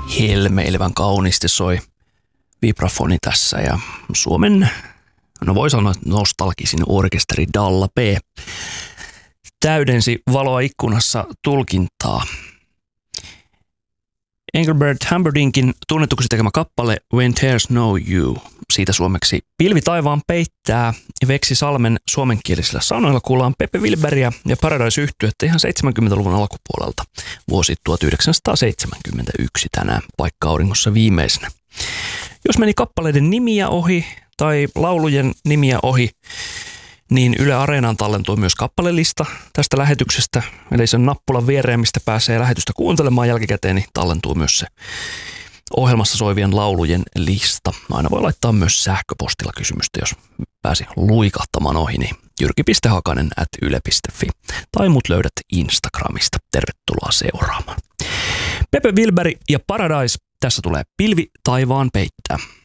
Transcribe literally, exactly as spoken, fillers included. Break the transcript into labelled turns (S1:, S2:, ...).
S1: helmeilevän kauniisti soi vibrafoni tässä ja Suomen, no voi sanoa nostalgisin orkesteri Dalla P täydensi valoa ikkunassa tulkintaa. Engelbert Humperdinkin tunnetuksi tekemä kappale When There's No You, siitä suomeksi Pilvi taivaan peittää, Veksi Salmen suomenkielisillä sanoilla kuullaan Pepe Wilbergia ja Paradise-yhtyettä ihan seitsemänkymmentäluvun alkupuolelta, vuosi tuhatyhdeksänsataaseitsemänkymmentäyksi tänään, paikka auringossa viimeisenä. Jos meni kappaleiden nimiä ohi tai laulujen nimiä ohi, niin Yle Areenaan tallentui myös kappalelista tästä lähetyksestä, eli sen nappulan viereen, mistä pääsee lähetystä kuuntelemaan jälkikäteen, niin tallentuu myös se ohjelmassa soivien laulujen lista. Aina voi laittaa myös sähköpostilla kysymystä, jos pääsi luikahtamaan ohi, niin jyrki piste hakanen ät yle piste fi tai mut löydät Instagramista. Tervetuloa seuraamaan. Pepe Wilberi ja Paradise, tässä tulee Pilvi taivaan peittää.